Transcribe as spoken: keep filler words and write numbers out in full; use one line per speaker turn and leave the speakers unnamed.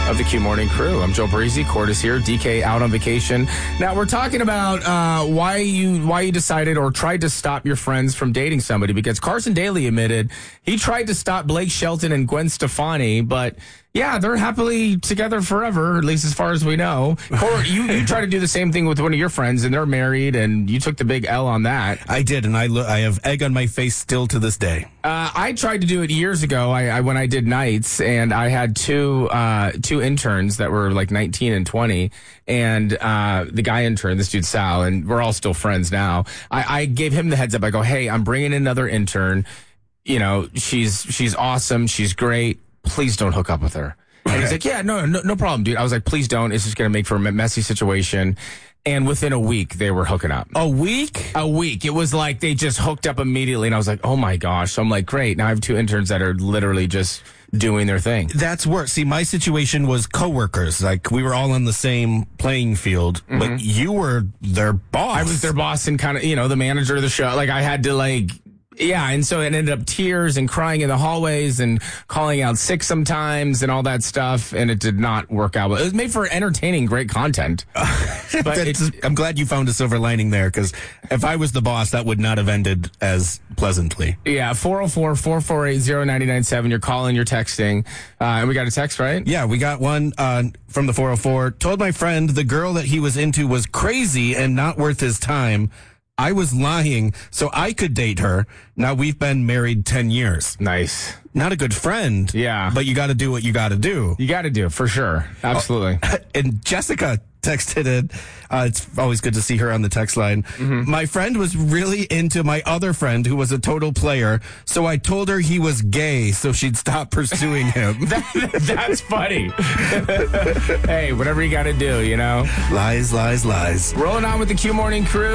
of the Q Morning Crew. I'm Joe Breezy. Court is here. D K out on vacation. Now we're talking about uh, why you why you decided or tried to stop your friends from dating somebody, because Carson Daly admitted he tried to stop Blake Shelton and Gwen Stefani, but yeah, they're happily together forever, at least as far as we know. Court, you, you tried to do the same thing with one of your friends, and they're married, and you took the big L on that.
I did, and I lo- I have egg on my face still to this day.
Uh, I tried to do it years ago. I, I when I did nights, and I had two uh, two interns that were like nineteen and twenty, and uh, the guy intern, this dude Sal, and we're all still friends now. I, I gave him the heads up. I go, hey, I'm bringing in another intern. You know, she's she's awesome. She's great. Please don't hook up with her. And he's like, yeah, no, no, no problem, dude. I was like, please don't. It's just going to make for a messy situation. And within a week, they were hooking up.
A week?
A week. It was like they just hooked up immediately. And I was like, oh, my gosh. So I'm like, great. Now I have two interns that are literally just doing their thing.
That's worse. See, my situation was coworkers. Like, we were all on the same playing field, mm-hmm. but you were their boss.
I was their boss and kind of, you know, the manager of the show. Like, I had to, like... Yeah, and so it ended up tears and crying in the hallways and calling out sick sometimes and all that stuff, and it did not work out well. It was made for entertaining, great content.
But it's, I'm glad you found a silver lining there, because if I was the boss, that would not have ended as pleasantly.
Yeah, four oh four, four four eight, oh nine nine seven. You're calling, you're texting. Uh, and we got a text, right?
Yeah, we got one uh, from the four oh four. Told my friend the girl that he was into was crazy and not worth his time. I was lying so I could date her. Now we've been married ten years.
Nice.
Not a good friend.
Yeah.
But you got to do what you got to do.
You got to do it, for sure. Absolutely.
Oh, and Jessica texted it. Uh, it's always good to see her on the text line. Mm-hmm. My friend was really into my other friend who was a total player, so I told her he was gay so she'd stop pursuing him.
that, that's funny. Hey, whatever you got to do, you know?
Lies, lies, lies.
Rolling on with the Q Morning Crew.